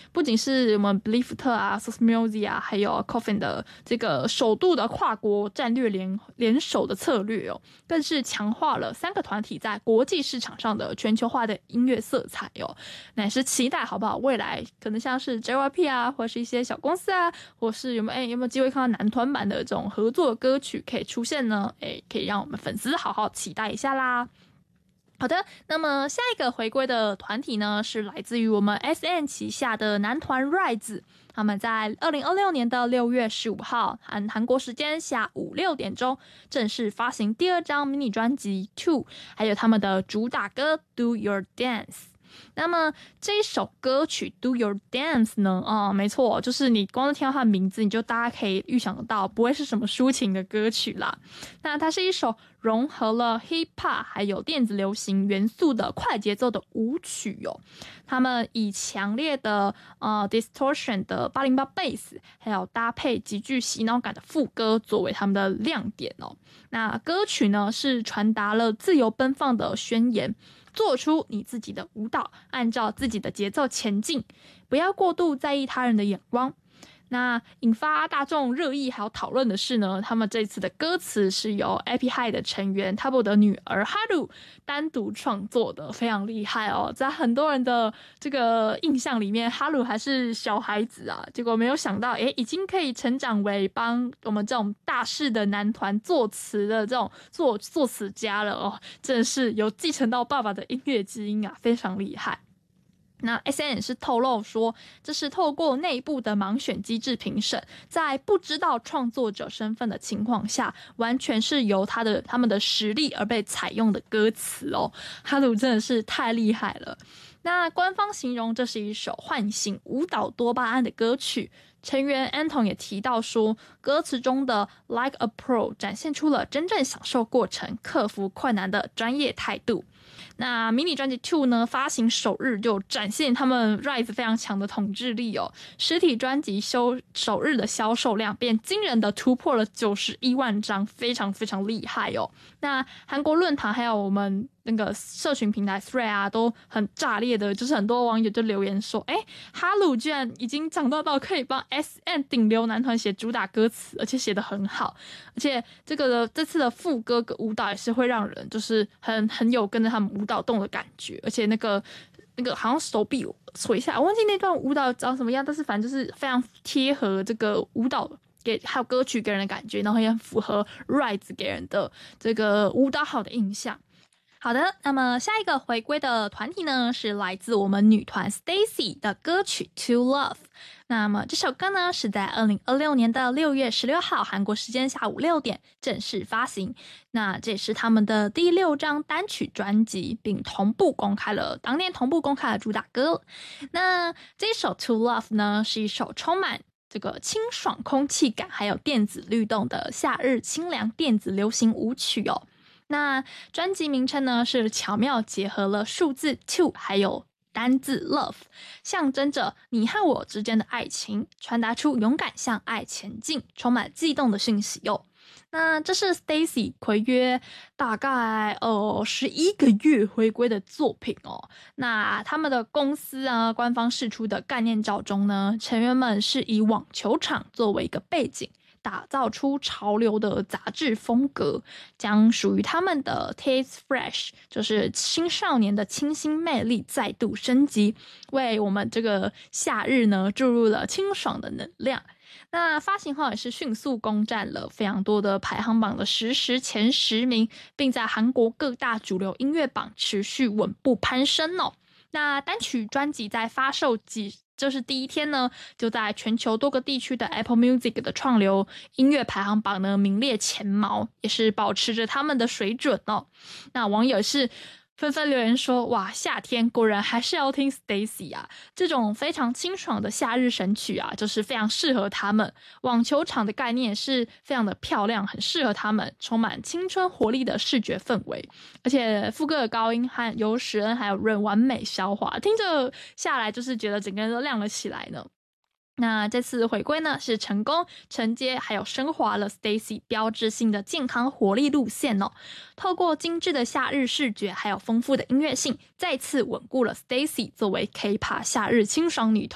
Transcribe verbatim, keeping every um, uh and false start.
不仅是我们 Belift 啊 Sosmusic 啊还有 Coffin 的这个首度的跨国战略联联手的策略哦，更是强化了三个团体在国际市场上的全球化的音乐色彩哦。那也是期待好不好，未来可能像是 J Y P 啊，或是一些小公司啊，或是有没有、欸、有没有机会看到男团版的这种合作歌曲可以出现呢？欸、可以让我们粉丝好好期待一下啦。好的，那么下一个回归的团体呢，是来自于我们 S M 旗下的男团 Rise。他们在二零二六年的六月十五号，韩韩国时间下午六点钟正式发行第二张迷你专辑 Two， 还有他们的主打歌 Do Your Dance。那么这一首歌曲 Do Your Dance 呢？哦，没错，就是你光是听到它的名字，你就大家可以预想得到，不会是什么抒情的歌曲啦。那它是一首融合了 Hip Hop 还有电子流行元素的快节奏的舞曲哦。他们以强烈的呃 distortion 的八零八 bass， 还有搭配极具洗脑感的副歌作为他们的亮点哦。那歌曲呢是传达了自由奔放的宣言。做出你自己的舞蹈，按照自己的节奏前进，不要过度在意他人的眼光。那引发大众热议还有讨论的是呢，他们这次的歌词是由 Epi High 的成员 Tabo 的女儿 Haru 单独创作的，非常厉害哦。在很多人的这个印象里面 Haru 还是小孩子啊，结果没有想到诶已经可以成长为帮我们这种大势的男团作词的这种作作词家了哦，真的是有继承到爸爸的音乐基因啊，非常厉害。那 S M 是透露说，这是透过内部的盲选机制评审，在不知道创作者身份的情况下，完全是由他的他们的实力而被采用的歌词哦。哈鲁真的是太厉害了。那官方形容这是一首唤醒舞蹈多巴胺的歌曲。成员 Anton 也提到说，歌词中的 Like a Pro 展现出了真正享受过程、克服困难的专业态度。那迷你专辑 Two 呢，发行首日就展现他们 Rise 非常强的统治力哦。实体专辑首首日的销售量便惊人的突破了九十一万张，非常非常厉害哦。那韩国论坛还有我们那个社群平台 Thread 啊，都很炸裂的，就是很多网友就留言说，哎，哈鲁居然已经长大到可以帮 S M 顶流男团写主打歌词，而且写得很好，而且这个这次的副歌跟舞蹈也是会让人就是很很有跟着他们舞蹈动的感觉，而且那个那个好像手臂垂下来，我忘记那段舞蹈长什么样，但是反正就是非常贴合这个舞蹈给还有歌曲给人的感觉，然后也很符合 Rise 给人的这个舞蹈好的印象。好的，那么下一个回归的团体呢，是来自我们女团 Stacy 的歌曲 To Love。那么这首歌呢，是在二零二六年的六月十六号韩国时间下午六点正式发行。那这也是他们的第六张单曲专辑，并同步公开了当年同步公开了主打歌。那这首 To Love 呢，是一首充满这个清爽空气感还有电子律动的夏日清凉电子流行舞曲哦。那专辑名称呢，是巧妙结合了数字 two 还有单字 love， 象征着你和我之间的爱情，传达出勇敢向爱前进充满悸动的讯息哦。那这是 Stacy 睽约大概呃十一个月回归的作品哦。那他们的公司啊，官方释出的概念照中呢，成员们是以网球场作为一个背景，打造出潮流的杂志风格，将属于他们的 Taste Fresh， 就是青少年的清新魅力再度升级，为我们这个夏日呢注入了清爽的能量。那发行后也是迅速攻占了非常多的排行榜的实时前十名，并在韩国各大主流音乐榜持续稳步攀升哦。那单曲专辑在发售几就是第一天呢，就在全球多个地区的 Apple Music 的创流音乐排行榜呢名列前茅，也是保持着他们的水准哦。那网友是纷纷留言说，哇，夏天果然还是要听 Stacy 啊，这种非常清爽的夏日神曲啊，就是非常适合他们。网球场的概念是非常的漂亮，很适合他们，充满青春活力的视觉氛围，而且副歌的高音和由史恩还有润完美消化，听着下来就是觉得整个人都亮了起来呢。那这次回归呢，是成功承接还有升华了 Stacy 标志性的健康活力路线哦。透过精致的夏日视觉还有丰富的音乐性，再次稳固了 Stacy 作为 K-pop 夏日清爽女团